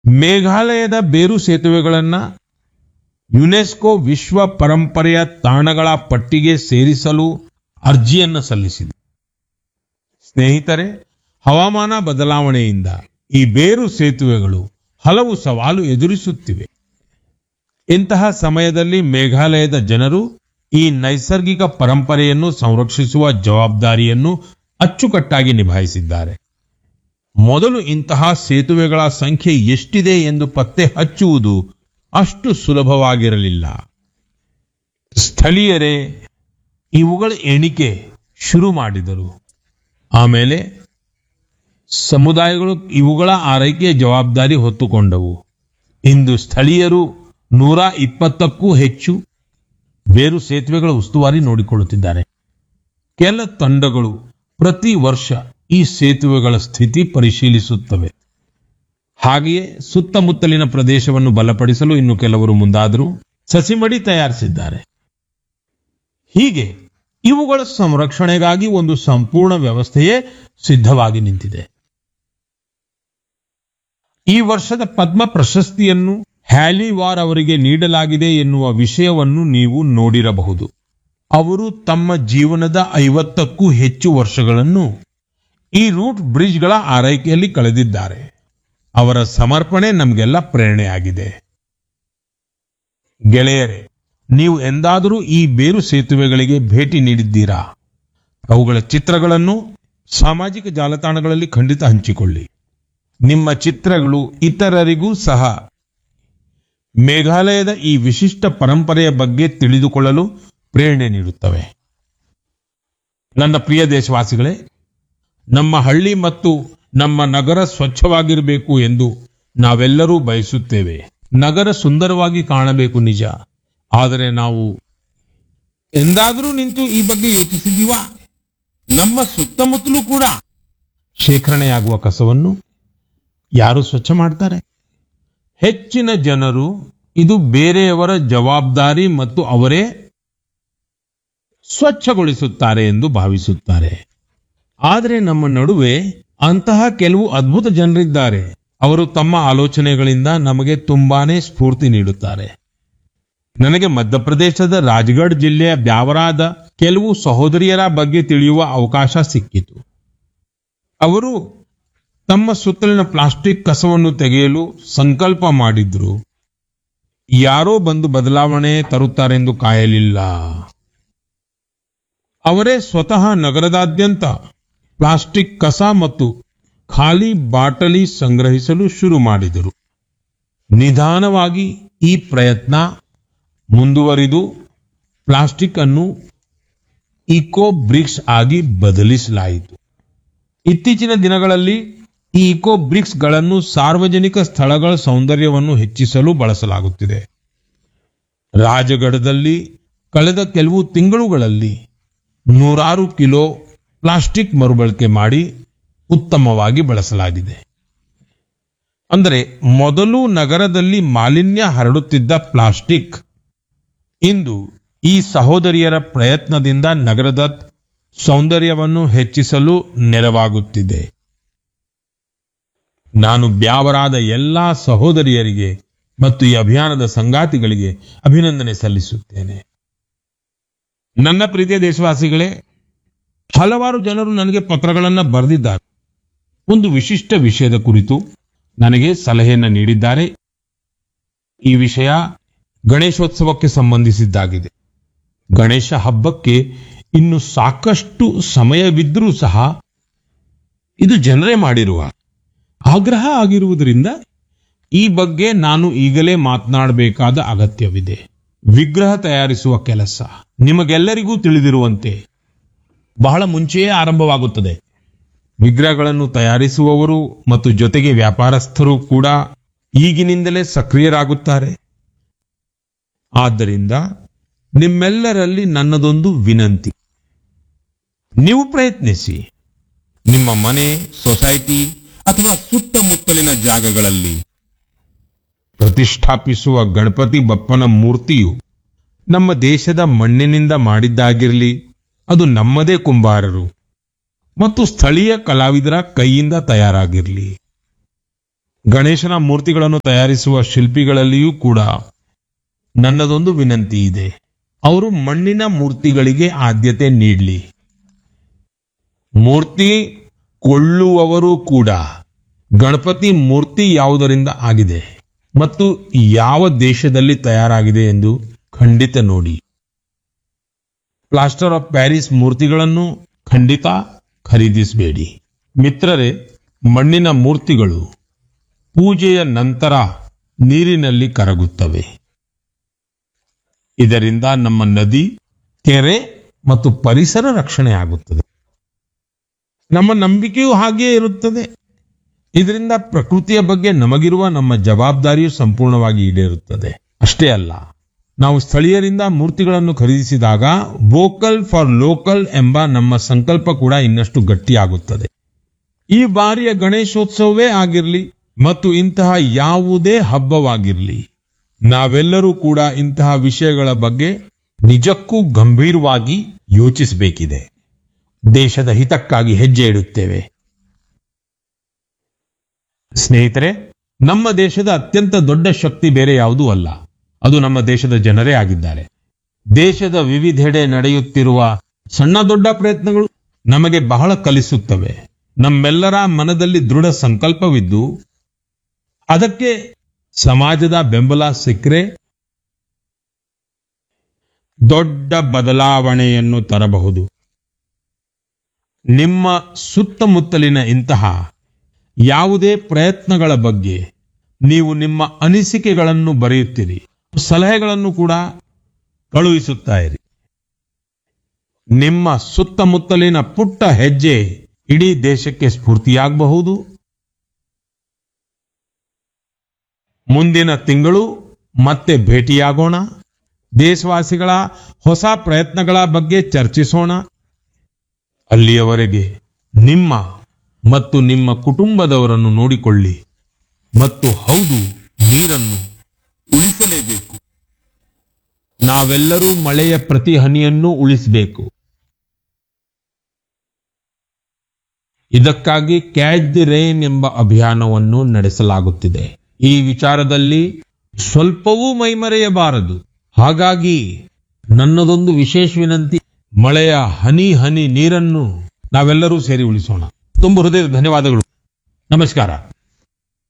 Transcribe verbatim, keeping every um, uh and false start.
ಮೇಘಾಲಯದ ಬೇರು ಸೇತುವೆಗಳನ್ನ ಯುನೆಸ್ಕೋ ವಿಶ್ವ ಪರಂಪರೆಯ ತಾಣಗಳ ಪಟ್ಟಿಗೆ ಸೇರಿಸಲು ಅರ್ಜಿಯನ್ನು ಸಲ್ಲಿಸಿದೆ. ಸ್ನೇಹಿತರೆ, ಹವಾಮಾನ ಬದಲಾವಣೆಯಿಂದ ಈ ಬೇರು ಸೇತುವೆಗಳು ಹಲವು ಸವಾಲು ಎದುರಿಸುತ್ತಿವೆ. ಇಂತಹ ಸಮಯದಲ್ಲಿ ಮೇಘಾಲಯದ ಜನರು ಈ ನೈಸರ್ಗಿಕ ಪರಂಪರೆಯನ್ನು ಸಂರಕ್ಷಿಸುವ ಜವಾಬ್ದಾರಿಯನ್ನು ಅಚ್ಚುಕಟ್ಟಾಗಿ ನಿಭಾಯಿಸಿದ್ದಾರೆ. ಮೊದಲು ಇಂತಹ ಸೇತುವೆಗಳ ಸಂಖ್ಯೆ ಎಷ್ಟಿದೆ ಎಂದು ಪತ್ತೆ ಹಚ್ಚುವುದು ಅಷ್ಟು ಸುಲಭವಾಗಿರಲಿಲ್ಲ. ಸ್ಥಳೀಯರೇ ಇವುಗಳ ಎಣಿಕೆ ಶುರು ಮಾಡಿದರು. ಆಮೇಲೆ ಸಮುದಾಯಗಳು ಇವುಗಳ ಆರೈಕೆಯ ಜವಾಬ್ದಾರಿ ಹೊತ್ತುಕೊಂಡವು. ಇಂದು ಸ್ಥಳೀಯರು ನೂರ ಇಪ್ಪತ್ತಕ್ಕೂ ಹೆಚ್ಚು ಬೇರು ಸೇತುವೆಗಳ ಉಸ್ತುವಾರಿ ನೋಡಿಕೊಳ್ಳುತ್ತಿದ್ದಾರೆ. ಕೆಲ ತಂಡಗಳು ಪ್ರತಿ ವರ್ಷ ಈ ಸೇತುವೆಗಳ ಸ್ಥಿತಿ ಪರಿಶೀಲಿಸುತ್ತವೆ. ಹಾಗೆಯೇ ಸುತ್ತಮುತ್ತಲಿನ ಪ್ರದೇಶವನ್ನು ಬಲಪಡಿಸಲು ಇನ್ನು ಕೆಲವರು ಮುಂದಾದರೂ ಸಸಿಮಡಿ ತಯಾರಿಸಿದ್ದಾರೆ. ಹೀಗೆ ಇವುಗಳ ಸಂರಕ್ಷಣೆಗಾಗಿ ಒಂದು ಸಂಪೂರ್ಣ ವ್ಯವಸ್ಥೆಯೇ ಸಿದ್ಧವಾಗಿ ನಿಂತಿದೆ. ಈ ವರ್ಷದ ಪದ್ಮ ಪ್ರಶಸ್ತಿಯನ್ನು ಹ್ಯಾಲಿವಾರ್ ಅವರಿಗೆ ನೀಡಲಾಗಿದೆ ಎನ್ನುವ ವಿಷಯವನ್ನು ನೀವು ನೋಡಿರಬಹುದು. ಅವರು ತಮ್ಮ ಜೀವನದ ಐವತ್ತಕ್ಕೂ ಹೆಚ್ಚು ವರ್ಷಗಳನ್ನು ಈ ರೂಟ್ ಬ್ರಿಡ್ಜ್ಗಳ ಆರೈಕೆಯಲ್ಲಿ ಕಳೆದಿದ್ದಾರೆ. ಅವರ ಸಮರ್ಪಣೆ ನಮಗೆಲ್ಲ ಪ್ರೇರಣೆಯಾಗಿದೆ. ಗೆಳೆಯರೇ, ನೀವು ಎಂದಾದರೂ ಈ ಬೇರು ಸೇತುವೆಗಳಿಗೆ ಭೇಟಿ ನೀಡಿದ್ದೀರಾ? ಅವುಗಳ ಚಿತ್ರಗಳನ್ನು ಸಾಮಾಜಿಕ ಜಾಲತಾಣಗಳಲ್ಲಿ ಖಂಡಿತ ಹಂಚಿಕೊಳ್ಳಿ. ನಿಮ್ಮ ಚಿತ್ರಗಳು ಇತರರಿಗೂ ಸಹ ಮೇಘಾಲಯದ ಈ ವಿಶಿಷ್ಟ ಪರಂಪರೆಯ ಬಗ್ಗೆ ತಿಳಿದುಕೊಳ್ಳಲು ಪ್ರೇರಣೆ ನೀಡುತ್ತವೆ. ನನ್ನ ಪ್ರಿಯ ದೇಶವಾಸಿಗಳೇ, ನಮ್ಮ ಹಳ್ಳಿ ಮತ್ತು ನಮ್ಮ ನಗರ ಸ್ವಚ್ಛವಾಗಿರಬೇಕು ಎಂದು ನಾವೆಲ್ಲರೂ ಬಯಸುತ್ತೇವೆ. ನಗರ ಸುಂದರವಾಗಿ ಕಾಣಬೇಕು ನಿಜ, ಆದರೆ ನಾವು ಎಂದಾದರೂ ನಿಂತು ಈ ಬಗ್ಗೆ ಯೋಚಿಸಿದೀವಾ? ನಮ್ಮ ಸುತ್ತಮುತ್ತಲೂ ಕೂಡ ಶೇಖರಣೆಯಾಗುವ ಕಸವನ್ನು ಯಾರು ಸ್ವಚ್ಛ ಮಾಡ್ತಾರೆ? ಹೆಚ್ಚಿನ ಜನರು ಇದು ಬೇರೆಯವರ ಜವಾಬ್ದಾರಿ ಮತ್ತು ಅವರೇ ಸ್ವಚ್ಛಗೊಳಿಸುತ್ತಾರೆ ಎಂದು ಭಾವಿಸುತ್ತಾರೆ. ಆದರೆ ನಮ್ಮ ನಡುವೆ ಅಂತಹ ಕೆಲವು ಅದ್ಭುತ ಜನರಿದ್ದಾರೆ. ಅವರು ತಮ್ಮ ಆಲೋಚನೆಗಳಿಂದ ನಮಗೆ ತುಂಬಾನೇ ಸ್ಫೂರ್ತಿ ನೀಡುತ್ತಾರೆ. ನನಗೆ ಮಧ್ಯಪ್ರದೇಶದ ರಾಜ್ಗಢ್ ಜಿಲ್ಲೆಯ ಬ್ಯಾವರಾದ ಕೆಲವು ಸಹೋದರಿಯರ ಬಗ್ಗೆ ತಿಳಿಯುವ ಅವಕಾಶ ಸಿಕ್ಕಿತು. ಅವರು ತಮ್ಮ ಸುತ್ತಲಿನ ಪ್ಲಾಸ್ಟಿಕ್ ಕಸವನ್ನು ತೆಗೆಯಲು ಸಂಕಲ್ಪ ಮಾಡಿದ್ರು. ಯಾರೋ ಬಂದು ಬದಲಾವಣೆ ತರುತ್ತಾರೆಂದು ಕಾಯಲಿಲ್ಲ. ಅವರೇ ಸ್ವತಃ ನಗರದಾದ್ಯಂತ ಪ್ಲಾಸ್ಟಿಕ್ ಕಸ ಮತ್ತು ಖಾಲಿ ಬಾಟಲಿ ಸಂಗ್ರಹಿಸಲು ಶುರು ಮಾಡಿದರು. ನಿಧಾನವಾಗಿ ಈ ಪ್ರಯತ್ನ ಮುಂದುವರಿದು ಪ್ಲಾಸ್ಟಿಕ್ ಅನ್ನು ಇಕೋ ಬ್ರಿಕ್ಸ್ ಆಗಿ ಬದಲಿಸಲಾಯಿತು. ಇತ್ತೀಚಿನ ದಿನಗಳಲ್ಲಿ ಈ ಇಕೋ ಬ್ರಿಕ್ಸ್ ಗಳನ್ನು ಸಾರ್ವಜನಿಕ ಸ್ಥಳಗಳ ಸೌಂದರ್ಯವನ್ನು ಹೆಚ್ಚಿಸಲು ಬಳಸಲಾಗುತ್ತಿದೆ. ರಾಜಗಢದಲ್ಲಿ ಕಳೆದ ಕೆಲವು ತಿಂಗಳುಗಳಲ್ಲಿ ನೂರಾರು ಕಿಲೋ ಪ್ಲಾಸ್ಟಿಕ್ ಮರುಬಳಕೆ ಮಾಡಿ ಉತ್ತಮವಾಗಿ ಬಳಸಲಾಗಿದೆ. ಅಂದರೆ ಮೊದಲು ನಗರದಲ್ಲಿ ಮಾಲಿನ್ಯ ಹರಡುತ್ತಿದ್ದ ಪ್ಲಾಸ್ಟಿಕ್ ಇಂದು ಈ ಸಹೋದರಿಯರ ಪ್ರಯತ್ನದಿಂದ ನಗರದ ಸೌಂದರ್ಯವನ್ನು ಹೆಚ್ಚಿಸಲು ನೆರವಾಗುತ್ತಿದೆ. ನಾನು ಬ್ಯಾವರಾದ ಎಲ್ಲಾ ಸಹೋದರಿಯರಿಗೆ ಮತ್ತು ಈ ಅಭಿಯಾನದ ಸಂಗಾತಿಗಳಿಗೆ ಅಭಿನಂದನೆ ಸಲ್ಲಿಸುತ್ತೇನೆ. ನನ್ನ ಪ್ರೀತಿಯ ದೇಶವಾಸಿಗಳೇ, ಹಲವಾರು ಜನರು ನನಗೆ ಪತ್ರಗಳನ್ನು ಬರೆದಿದ್ದಾರೆ. ಒಂದು ವಿಶಿಷ್ಟ ವಿಷಯದ ಕುರಿತು ನನಗೆ ಸಲಹೆಯನ್ನು ನೀಡಿದ್ದಾರೆ. ಈ ವಿಷಯ ಗಣೇಶೋತ್ಸವಕ್ಕೆ ಸಂಬಂಧಿಸಿದ್ದಾಗಿದೆ. ಗಣೇಶ ಹಬ್ಬಕ್ಕೆ ಇನ್ನು ಸಾಕಷ್ಟು ಸಮಯವಿದ್ದರೂ ಸಹ ಇದು ಜನರೇ ಮಾಡಿರುವ ಆಗ್ರಹ ಆಗಿರುವುದರಿಂದ ಈ ಬಗ್ಗೆ ನಾನು ಈಗಲೇ ಮಾತನಾಡಬೇಕಾದ ಅಗತ್ಯವಿದೆ. ವಿಗ್ರಹ ತಯಾರಿಸುವ ಕೆಲಸ ನಿಮಗೆಲ್ಲರಿಗೂ ತಿಳಿದಿರುವಂತೆ ಬಹಳ ಮುಂಚೆಯೇ ಆರಂಭವಾಗುತ್ತದೆ. ವಿಗ್ರಹಗಳನ್ನು ತಯಾರಿಸುವವರು ಮತ್ತು ಜೊತೆಗೆ ವ್ಯಾಪಾರಸ್ಥರು ಕೂಡ ಈಗಿನಿಂದಲೇ ಸಕ್ರಿಯರಾಗುತ್ತಾರೆ. ಆದ್ದರಿಂದ ನಿಮ್ಮೆಲ್ಲರಲ್ಲಿ ನನ್ನದೊಂದು ವಿನಂತಿ, ನೀವು ಪ್ರಯತ್ನಿಸಿ. ನಿಮ್ಮ ಮನೆ, ಸೊಸೈಟಿ ಅಥವಾ ಸುತ್ತಮುತ್ತಲಿನ ಜಾಗಗಳಲ್ಲಿ ಪ್ರತಿಷ್ಠಾಪಿಸುವ ಗಣಪತಿ ಬಪ್ಪನ ಮೂರ್ತಿಯು ನಮ್ಮ ದೇಶದ ಮಣ್ಣಿನಿಂದ ಮಾಡಿದ್ದಾಗಿರಲಿ, ಅದು ನಮ್ಮದೇ ಕುಂಬಾರರು ಮತ್ತು ಸ್ಥಳೀಯ ಕಲಾವಿದರ ಕೈಯಿಂದ ತಯಾರಾಗಿರಲಿ. ಗಣೇಶನ ಮೂರ್ತಿಗಳನ್ನು ತಯಾರಿಸುವ ಶಿಲ್ಪಿಗಳಲ್ಲಿಯೂ ಕೂಡ ನನ್ನದೊಂದು ವಿನಂತಿ ಇದೆ. ಅವರು ಮಣ್ಣಿನ ಮೂರ್ತಿಗಳಿಗೆ ಆದ್ಯತೆ ನೀಡಲಿ. ಮೂರ್ತಿ ಕೊಳ್ಳುವವರು ಕೂಡ ಗಣಪತಿ ಮೂರ್ತಿ ಯಾವುದರಿಂದ ಆಗಿದೆ ಮತ್ತು ಯಾವ ದೇಶದಲ್ಲಿ ತಯಾರಾಗಿದೆ ಎಂದು ಖಂಡಿತ ನೋಡಿ. ಪ್ಲಾಸ್ಟರ್ ಆಫ್ ಪ್ಯಾರಿಸ್ ಮೂರ್ತಿಗಳನ್ನು ಖಂಡಿತ ಖರೀದಿಸಬೇಡಿ. ಮಿತ್ರರೇ, ಮಣ್ಣಿನ ಮೂರ್ತಿಗಳು ಪೂಜೆಯ ನಂತರ ನೀರಿನಲ್ಲಿ ಕರಗುತ್ತವೆ. ಇದರಿಂದ ನಮ್ಮ ನದಿ, ಕೆರೆ ಮತ್ತು ಪರಿಸರ ರಕ್ಷಣೆ ಆಗುತ್ತದೆ. ನಮ್ಮ ನಂಬಿಕೆಯೂ ಹಾಗೆಯೇ ಇರುತ್ತದೆ. ಇದರಿಂದ ಪ್ರಕೃತಿಯ ಬಗ್ಗೆ ನಮಗಿರುವ ನಮ್ಮ ಜವಾಬ್ದಾರಿಯು ಸಂಪೂರ್ಣವಾಗಿ ಈಡೇರುತ್ತದೆ. ಅಷ್ಟೇ ಅಲ್ಲ, ನಾವು ಸ್ಥಳೀಯರಿಂದ ಮೂರ್ತಿಗಳನ್ನು ಖರೀದಿಸಿದಾಗ ವೋಕಲ್ ಫಾರ್ ಲೋಕಲ್ ಎಂಬ ನಮ್ಮ ಸಂಕಲ್ಪ ಕೂಡ ಇನ್ನಷ್ಟು ಗಟ್ಟಿಯಾಗುತ್ತದೆ. ಈ ಬಾರಿಯ ಗಣೇಶೋತ್ಸವವೇ ಆಗಿರಲಿ ಮತ್ತು ಇಂತಹ ಯಾವುದೇ ಹಬ್ಬವಾಗಿರಲಿ, ನಾವೆಲ್ಲರೂ ಕೂಡ ಇಂತಹ ವಿಷಯಗಳ ಬಗ್ಗೆ ನಿಜಕ್ಕೂ ಗಂಭೀರವಾಗಿ ಯೋಚಿಸಬೇಕಿದೆ. ದೇಶದ ಹಿತಕ್ಕಾಗಿ ಹೆಜ್ಜೆ ಇಡುತ್ತೇವೆ. ಸ್ನೇಹಿತರೆ, ನಮ್ಮ ದೇಶದ ಅತ್ಯಂತ ದೊಡ್ಡ ಶಕ್ತಿ ಬೇರೆ ಯಾವುದೂ ಅಲ್ಲ, ಅದು ನಮ್ಮ ದೇಶದ ಜನರೇ ಆಗಿದ್ದಾರೆ. ದೇಶದ ವಿವಿಧೆಡೆ ನಡೆಯುತ್ತಿರುವ ಸಣ್ಣ ದೊಡ್ಡ ಪ್ರಯತ್ನಗಳು ನಮಗೆ ಬಹಳ ಕಲಿಸುತ್ತವೆ. ನಮ್ಮೆಲ್ಲರ ಮನದಲ್ಲಿ ದೃಢ ಸಂಕಲ್ಪವಿದ್ದು ಅದಕ್ಕೆ ಸಮಾಜದ ಬೆಂಬಲ ಸಿಕ್ಕರೆ ದೊಡ್ಡ ಬದಲಾವಣೆಯನ್ನು ತರಬಹುದು. ನಿಮ್ಮ ಸುತ್ತಮುತ್ತಲಿನ ಇಂತಹ ಯಾವುದೇ ಪ್ರಯತ್ನಗಳ ಬಗ್ಗೆ ನೀವು ನಿಮ್ಮ ಅನಿಸಿಕೆಗಳನ್ನು ಬರೆಯುತ್ತೀರಿ, ಸಲಹೆಗಳನ್ನು ಕೂಡ ಕಳುಹಿಸುತ್ತಾ ಇರಿ. ನಿಮ್ಮ ಸುತ್ತಮುತ್ತಲಿನ ಪುಟ್ಟ ಹೆಜ್ಜೆ ಇಡೀ ದೇಶಕ್ಕೆ ಸ್ಫೂರ್ತಿಯಾಗಬಹುದು. ಮುಂದಿನ ತಿಂಗಳು ಮತ್ತೆ ಭೇಟಿಯಾಗೋಣ. ದೇಶವಾಸಿಗಳ ಹೊಸ ಪ್ರಯತ್ನಗಳ ಬಗ್ಗೆ ಚರ್ಚಿಸೋಣ. ಅಲ್ಲಿಯವರೆಗೆ ನಿಮ್ಮ ಮತ್ತು ನಿಮ್ಮ ಕುಟುಂಬದವರನ್ನು ನೋಡಿಕೊಳ್ಳಿ ಮತ್ತು ಹೌದು, ನೀರನ್ನು ಉಳಿಸಲೇಬೇಕು. ನಾವೆಲ್ಲರೂ ಮಳೆಯ ಪ್ರತಿ ಹನಿಯನ್ನು ಉಳಿಸಬೇಕು. ಇದಕ್ಕಾಗಿ ಕ್ಯಾಚ್ ದಿ ರೈನ್ ಎಂಬ ಅಭಿಯಾನವನ್ನು ನಡೆಸಲಾಗುತ್ತಿದೆ. ಈ ವಿಚಾರದಲ್ಲಿ ಸ್ವಲ್ಪವೂ ಮೈಮರೆಯಬಾರದು. ಹಾಗಾಗಿ ನನ್ನದೊಂದು ವಿಶೇಷ ವಿನಂತಿ, ಮಳೆಯ ಹನಿ ಹನಿ ನೀರನ್ನು ನಾವೆಲ್ಲರೂ ಸೇರಿ ಉಳಿಸೋಣ. ತುಂಬ ಹೃದಯದ ಧನ್ಯವಾದಗಳು. ನಮಸ್ಕಾರ.